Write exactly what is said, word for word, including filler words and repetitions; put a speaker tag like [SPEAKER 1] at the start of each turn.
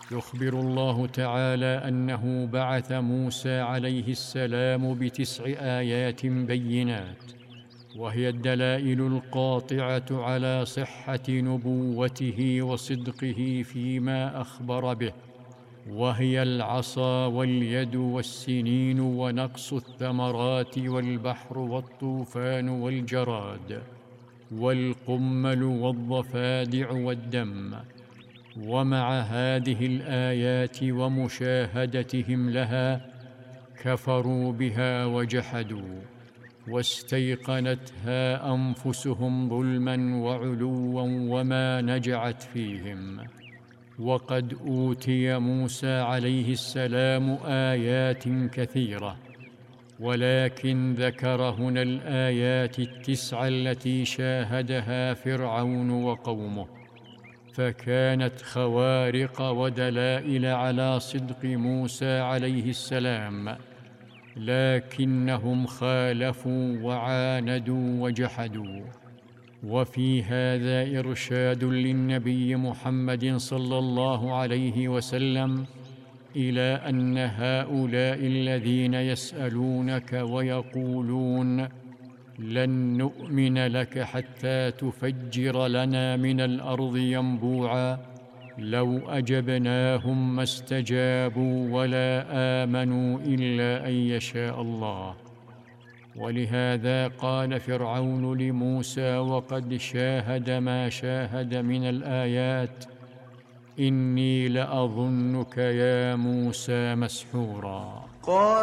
[SPEAKER 1] يخبر الله تعالى أنه بعث موسى عليه السلام بتسع آيات بينات، وهي الدلائل القاطعة على صحة نبوته وصدقه فيما أخبر به، وهي العصا واليد والسنين ونقص الثمرات والبحر والطوفان والجراد والقمل والضفادع والدم. ومع هذه الآيات ومشاهدتهم لها كفروا بها وجحدوا، واستيقنتها أنفسهم ظلما وعلوا وما نجعت فيهم. وقد أوتي موسى عليه السلام آيات كثيرة، ولكن ذكر هنا الآيات التسع التي شاهدها فرعون وقومه، فكانت خوارق ودلائل على صدق موسى عليه السلام، لكنهم خالفوا وعاندوا وجحدوا. وفي هذا إرشاد للنبي محمد صلى الله عليه وسلم إلى أن هؤلاء الذين يسألونك ويقولون لن نؤمن لك حتى تفجر لنا من الأرض ينبوعا، لو أجبناهم ما استجابوا ولا آمنوا إلا أن يشاء الله. ولهذا قال فرعون لموسى وقد شاهد ما شاهد من الآيات: إني لأظنك يا موسى مسحورا.